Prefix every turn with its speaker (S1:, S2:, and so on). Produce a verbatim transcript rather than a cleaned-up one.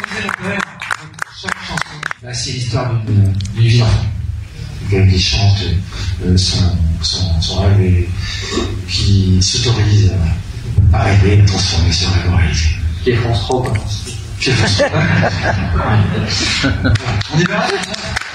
S1: Chaque chanson, bah, c'est l'histoire d'une vie d'enfant. Quelqu'un qui chante euh, son, son, son rêve et qui s'autorise à rêver et transformer ce rêve en réalité.
S2: Qui est France trois, quoi.
S1: Qui est France trois. On y va.